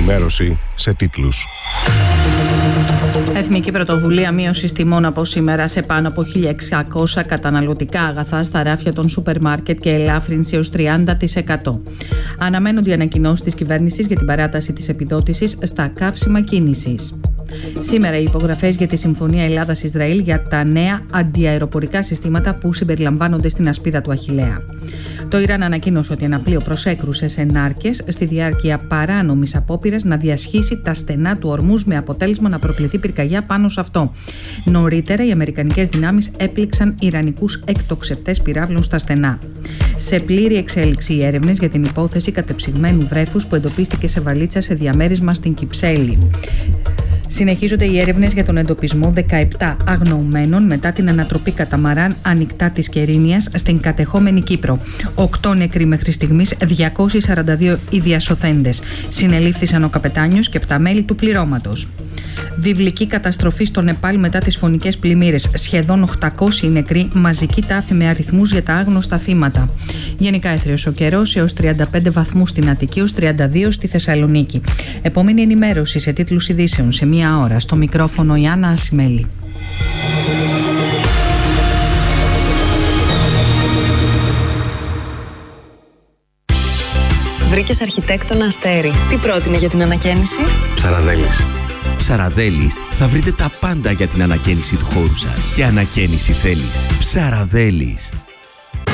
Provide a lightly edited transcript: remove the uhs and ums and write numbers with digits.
ενημέρωση σε τίτλους. Εθνική πρωτοβουλία μείωσης τιμών από σήμερα σε πάνω από 1.600 καταναλωτικά αγαθά στα ράφια των σούπερ μάρκετ και ελάφρυνση έως 30%. Αναμένονται οι ανακοινώσεις της κυβέρνησης για την παράταση της επιδότησης στα καύσιμα κίνησης. Σήμερα οι υπογραφές για τη Συμφωνία Ελλάδας-Ισραήλ για τα νέα αντιαεροπορικά συστήματα που συμπεριλαμβάνονται στην ασπίδα του Αχιλλέα. Το Ιράν ανακοίνωσε ότι ένα πλοίο προσέκρουσε σε Νάρκες στη διάρκεια παράνομης απόπειρας να διασχίσει τα στενά του Ορμούζ με αποτέλεσμα να προκληθεί πυρκαγιά πάνω σε αυτό. Νωρίτερα οι αμερικανικές δυνάμεις έπληξαν ιρανικούς εκτοξευτές πυράβλων στα στενά. Σε πλήρη εξέλιξη οι έρευνες για την υπόθεση κατεψυγμένου βρέφους που εντοπίστηκε σε βαλίτσα σε διαμέρισμα στην Κυψέλη. Συνεχίζονται οι έρευνες για τον εντοπισμό 17 αγνοουμένων μετά την ανατροπή καταμαράν ανοιχτά της Κερίνιας στην κατεχόμενη Κύπρο. 8 νεκροί μέχρι στιγμής, 242 οι διασωθέντες. Συνελήφθησαν ο καπετάνιος και 7 μέλη του πληρώματος. Βιβλική καταστροφή στο Νεπάλ μετά τις φωνικές πλημμύρες. Σχεδόν 800 νεκροί, μαζική τάφη με αριθμούς για τα άγνωστα θύματα. Γενικά έθριος ο καιρός έως 35 βαθμούς στην Αττική, έως 32 στη Θεσσαλονίκη. Επόμενη ενημέρωση σε τίτλους ειδήσεων σε μία ώρα. Στο μικρόφωνο η Άννα Ασημέλη. Βρήκες αρχιτέκτονα Αστέρι. Τι πρότεινε για την ανακαίνιση? Ψαραδέλης. Ψαραδέλης, θα βρείτε τα πάντα για την ανακαίνιση του χώρου σας. Και ανακαίνιση θέλεις? Ψαραδέλης.